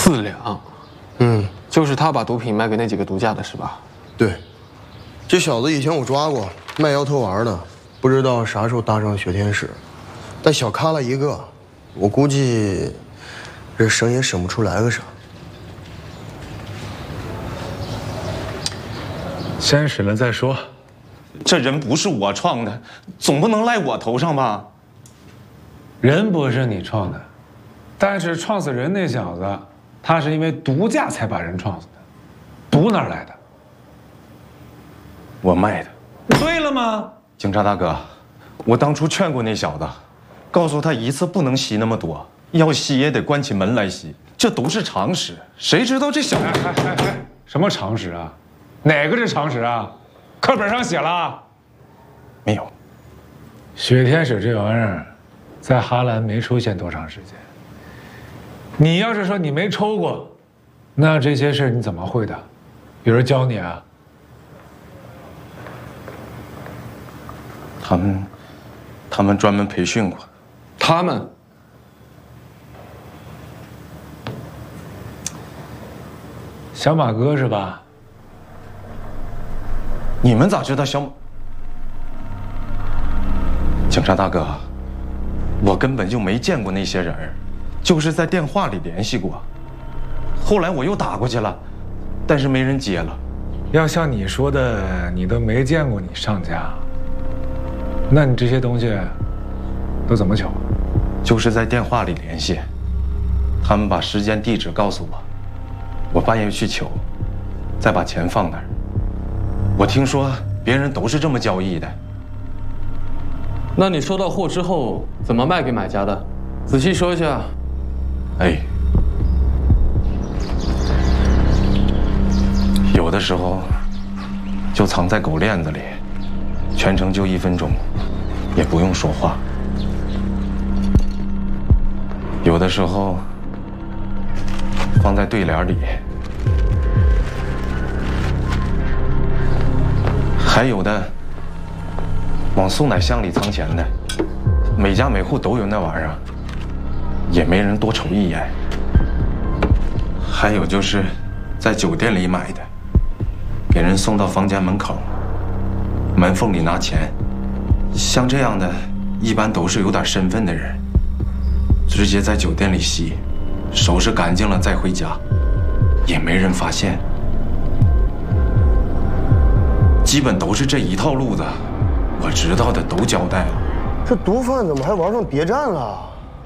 4两，就是他把毒品卖给那几个毒驾的是吧？ 对，这小子以前我抓过，卖摇头丸的，不知道啥时候搭上雪天使，但小咖了一个，我估计这省也省不出来个啥。 先审了再说。 这人不是我创的，总不能赖我头上吧？ 人不是你创的，但是撞死人那小子，他是因为毒驾才把人撞死的，毒哪儿来的？ 我卖的。 对了吗？ 警察大哥，我当初劝过那小子，告诉他一次不能吸那么多，要吸也得关起门来吸，这都是常识。谁知道这小子…… 什么常识啊？哪个是常识啊？课本上写了？ 没有。 雪天使这玩意儿，在哈兰没出现多长时间。你要是说你没抽过，那这些事你怎么会的？有人教你啊？ 他们专门培训过。 他们？ 小马哥是吧？ 你们咋知道小马？警察大哥，我根本就没见过那些人，就是在电话里联系过。后来我又打过去了，但是没人接了。 要像你说的，你都没见过你上家，那你这些东西都怎么求？ 就是在电话里联系，他们把时间地址告诉我，我半夜去求，再把钱放那儿。我听说别人都是这么交易的。 那你收到货之后怎么卖给买家的？仔细说一下。 哎，有的时候就藏在狗链子里，全程就1分钟，也不用说话。有的时候放在对联里，还有的往送奶箱里藏钱的，每家每户都有那玩意儿，也没人多瞅一眼。还有就是在酒店里买的，给人送到房间门口，门缝里拿钱。像这样的，一般都是有点身份的人，直接在酒店里吸，收拾干净了再回家，也没人发现。基本都是这一套路子，我知道的都交代了。 这毒贩怎么还玩上谍战了？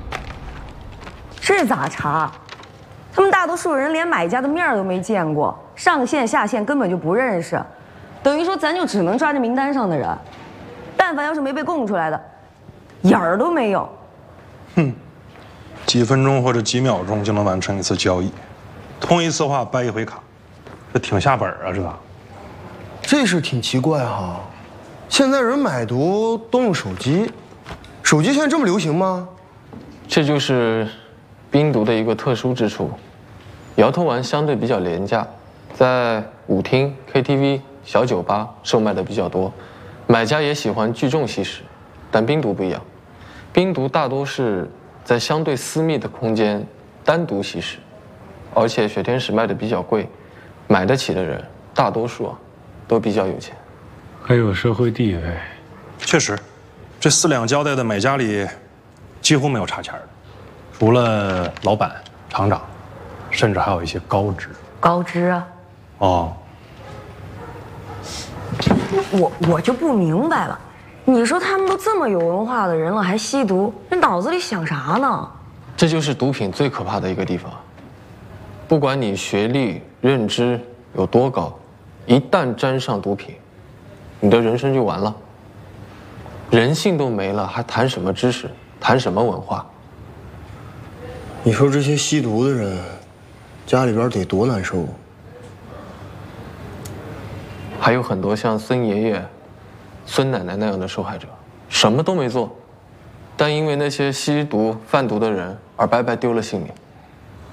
这咋查？他们大多数人连买家的面都没见过，上线下线根本就不认识，等于说咱就只能抓这名单上的人。但凡要是没被供出来的，影儿都没有。 几分钟或者几秒钟就能完成一次交易，同一次话掰1回卡，这挺下本啊！ 这是挺奇怪哈，现在人买毒都用手机，手机现在这么流行吗？ 这就是冰毒的一个特殊之处。摇头丸相对比较廉价，在舞厅、KTV、小酒吧售卖的比较多，买家也喜欢聚众吸食。但冰毒不一样，冰毒大多是在相对私密的空间单独吸食，而且雪天使卖的比较贵，买得起的人大多数都比较有钱， 还有社会地位。 确实，这4两交代的买家里，几乎没有差钱的，除了老板、厂长，甚至还有一些高知。 高知啊？ 哦， 我就不明白了，你说他们都这么有文化的人了，还吸毒，这脑子里想啥呢？ 这就是毒品最可怕的一个地方。不管你学历、认知有多高，一旦沾上毒品，你的人生就完了，人性都没了，还谈什么知识，谈什么文化？ 你说这些吸毒的人，家里边得多难受啊！ 还有很多像孙爷爷、孙奶奶那样的受害者，什么都没做，但因为那些吸毒贩毒的人而白白丢了性命。